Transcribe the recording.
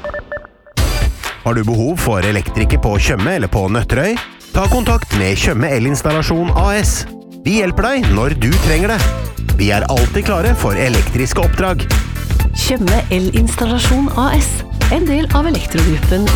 Har du behov for elektriker på Tjøme eller på Nøtterøy? Ta kontakt med Tjøme Elinstallasjon AS. Vi hjelper deg når du trenger det. Vi alltid klare for elektriske oppdrag. Tjøme Elinstallasjon AS, en del av Elektrogruppen